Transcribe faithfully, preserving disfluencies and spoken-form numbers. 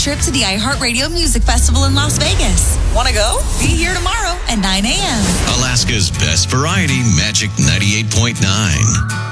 trip to the iHeartRadio Music Festival in Las Vegas. Want to go? Be here tomorrow at nine a.m. Alaska's best variety, Magic ninety-eight point nine.